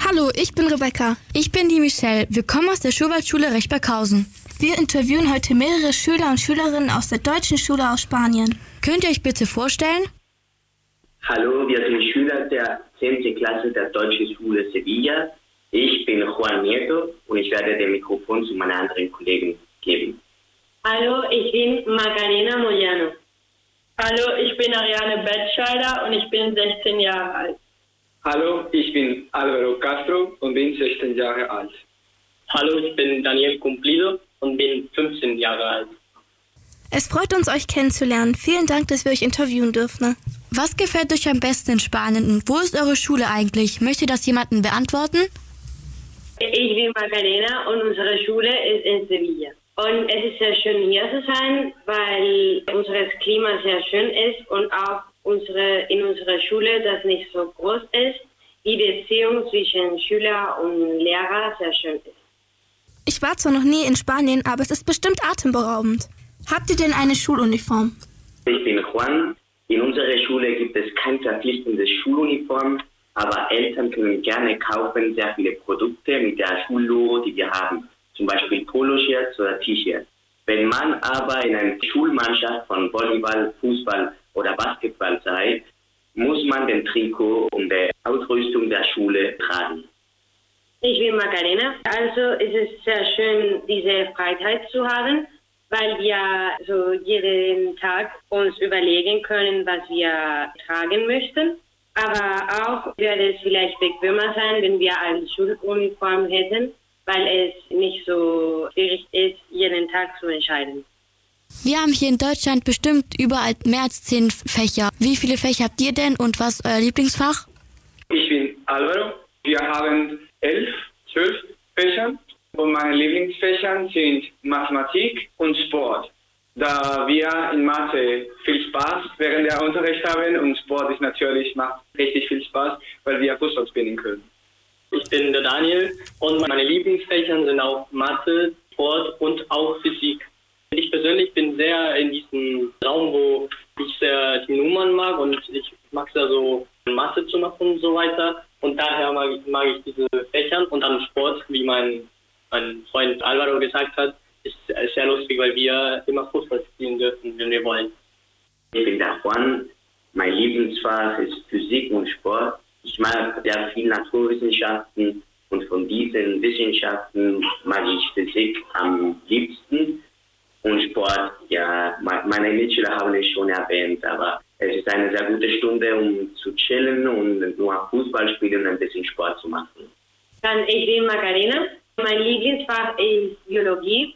Hallo, ich bin Rebecca. Ich bin die Michelle. Wir kommen aus der Schulwaldschule Rechberghausen. Wir interviewen heute mehrere Schüler und Schülerinnen aus der deutschen Schule aus Spanien. Könnt ihr euch bitte vorstellen? Hallo, wir sind Schüler der 10. Klasse der Deutschen Schule Sevilla. Ich bin Juan Nieto und ich werde das Mikrofon zu meinen anderen Kollegen geben. Hallo, ich bin Macarena Moyano. Hallo, ich bin Ariane Bettscheider und ich bin 16 Jahre alt. Hallo, ich bin Alvaro Castro und bin 16 Jahre alt. Hallo, ich bin Daniel Cumplido und bin 15 Jahre alt. Es freut uns, euch kennenzulernen. Vielen Dank, dass wir euch interviewen dürfen. Was gefällt euch am besten in Spanien und wo ist eure Schule eigentlich? Möchte das jemanden beantworten? Ich bin Macarena und unsere Schule ist in Sevilla. Und es ist sehr schön hier zu sein, weil unser Klima sehr schön ist und auch in unserer Schule, das nicht so groß ist, die Beziehung zwischen Schüler und Lehrer sehr schön ist. Ich war zwar noch nie in Spanien, aber es ist bestimmt atemberaubend. Habt ihr denn eine Schuluniform? Ich bin Juan. In unserer Schule gibt es keine verpflichtende Schuluniform, aber Eltern können gerne kaufen sehr viele Produkte mit der Schullogo, die wir haben. Zum Beispiel Poloshirts oder T-Shirts. Wenn man aber in einer Schulmannschaft von Volleyball, Fußball oder Basketball sei, muss man den Trikot und die Ausrüstung der Schule tragen. Ich bin Macarena. Also es ist sehr schön, diese Freiheit zu haben, weil wir so jeden Tag uns überlegen können, was wir tragen möchten. Aber auch würde es vielleicht bequemer sein, wenn wir eine Schuluniform hätten, weil es nicht so schwierig ist, jeden Tag zu entscheiden. Wir haben hier in Deutschland bestimmt überall mehr als 10 Fächer. Wie viele Fächer habt ihr denn und was ist euer Lieblingsfach? Ich bin Alvaro. Wir haben 12 Fächer und meine Lieblingsfächer sind Mathematik und Sport. Da wir in Mathe viel Spaß während der Unterricht haben und Sport ist natürlich macht richtig viel Spaß, weil wir Fußball spielen können. Ich bin der Daniel und meine Lieblingsfächer sind auch Mathe, Sport und auch Physik. Ich persönlich bin sehr in diesem Raum, wo ich sehr die Nummern mag und ich mag es da so Mathe zu machen und so weiter. Und daher mag ich diese Fächer und dann Sport, wie mein Freund Alvaro gesagt hat, ist sehr lustig, weil wir immer Fußball spielen dürfen, wenn wir wollen. Ich bin der Juan. Mein Lieblingsfach ist Physik und Sport. Ich mag sehr viel Naturwissenschaften und von diesen Wissenschaften mag ich Physik am liebsten. Und Sport, ja, meine Mitschüler haben es schon erwähnt, aber es ist eine sehr gute Stunde, um zu chillen und nur Fußball spielen und ein bisschen Sport zu machen. Dann ich bin Macarena. Mein Lieblingsfach ist Biologie,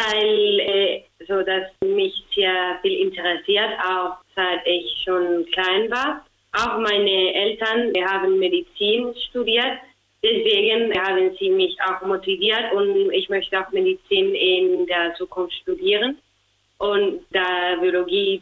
weil so das mich sehr viel interessiert, auch seit ich schon klein war. Auch meine Eltern haben Medizin studiert, deswegen haben sie mich auch motiviert und ich möchte auch Medizin in der Zukunft studieren. Und da Biologie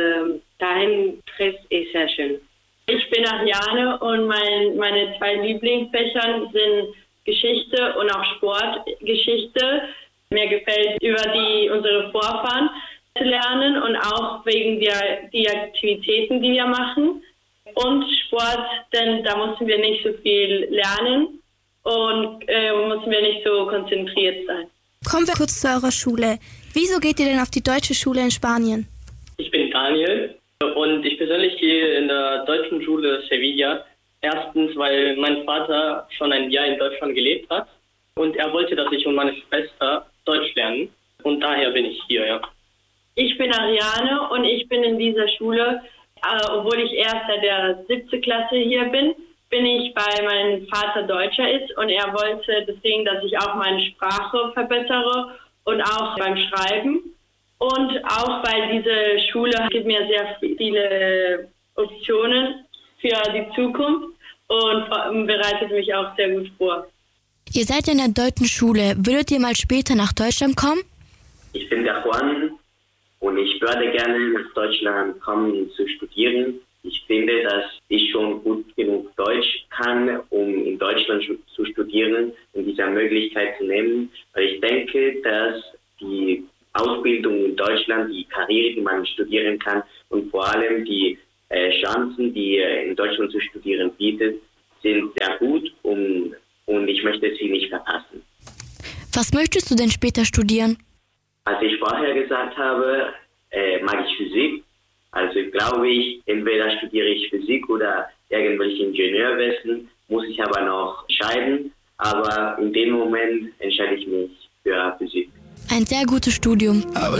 dahin trifft, ist sehr schön. Ich bin Ariane und meine 2 Lieblingsfächer sind Geschichte und auch Sportgeschichte. Mir gefällt über unsere Vorfahren zu lernen und auch wegen die Aktivitäten, die wir machen. Und Sport, denn da mussten wir nicht so viel lernen und mussten wir nicht so konzentriert sein. Kommen wir kurz zu eurer Schule. Wieso geht ihr denn auf die deutsche Schule in Spanien? Ich bin Daniel und ich persönlich gehe in der deutschen Schule Sevilla. Erstens, weil mein Vater schon ein Jahr in Deutschland gelebt hat und er wollte, dass ich und meine Schwester Deutsch lernen und daher bin ich hier, ja. Ich bin Ariane und ich bin in dieser Schule, obwohl ich erst seit der 7. Klasse hier bin ich, weil mein Vater Deutscher ist und er wollte deswegen, dass ich auch meine Sprache verbessere und auch beim Schreiben. Und auch weil diese Schule gibt mir sehr viele Optionen für die Zukunft und bereitet mich auch sehr gut vor. Ihr seid in der deutschen Schule. Würdet ihr mal später nach Deutschland kommen? Ich bin der Juan und ich würde gerne nach Deutschland kommen, um zu studieren. Ich finde, dass ich schon gut genug Deutsch kann, um in Deutschland zu studieren und diese Möglichkeit zu nehmen. Weil ich denke, dass die Ausbildung in Deutschland, die Karriere, die man studieren kann und vor allem die Chancen, die in Deutschland zu studieren bietet, sind sehr gut, um ich möchte sie nicht verpassen. Was möchtest du denn später studieren? Als ich vorher gesagt habe, mag ich Physik. Also glaube ich, entweder studiere ich Physik oder irgendwelche Ingenieurwesen, muss ich aber noch entscheiden. Aber in dem Moment entscheide ich mich für Physik. Ein sehr gutes Studium. Aber